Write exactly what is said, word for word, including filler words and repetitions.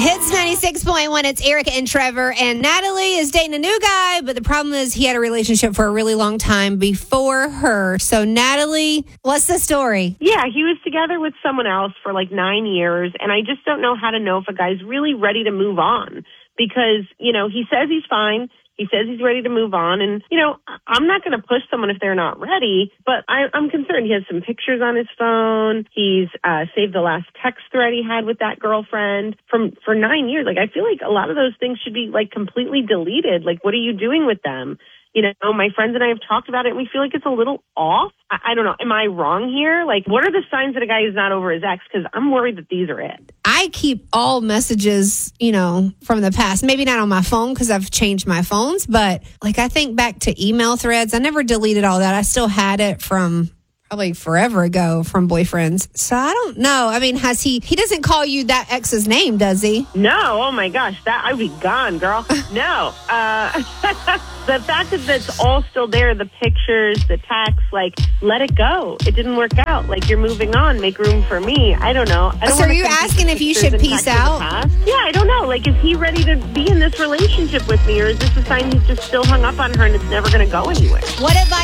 Hits ninety-six point one. It's Erica and Trevor. And Natalie is dating a new guy, but the problem is he had a relationship for a really long time before her. So, Natalie, what's the story? Yeah, he was together with someone else for like nine years, and I just don't know how to know if a guy's really ready to move on because, you know, he says he's fine. He says he's ready to move on. And, you know, I'm not going to push someone if they're not ready, but I, I'm concerned. He has some pictures on his phone. He's uh, saved the last text thread he had with that girlfriend from for nine years. Like, I feel like a lot of those things should be, like, completely deleted. Like, what are you doing with them? You know, my friends and I have talked about it, and we feel like it's a little off. I, I don't know. Am I wrong here? Like, what are the signs that a guy is not over his ex? Because I'm worried that these are it. I keep all messages, you know, from the past. Maybe not on my phone because I've changed my phones, but like I think back to email threads. I never deleted all that. I still had it from probably forever ago from boyfriends. So I don't know. I mean, has he, he doesn't call you that ex's name, does he? No. Oh my gosh. That I'd be gone, girl. No. Uh, the fact that it's all still there, the pictures, the texts, like, let it go. It didn't work out. Like, you're moving on. Make room for me. I don't know. I don't so are you asking if you should peace out? Yeah, I don't know. Like, is he ready to be in this relationship with me, or is this a sign he's just still hung up on her and it's never going to go anywhere? What advice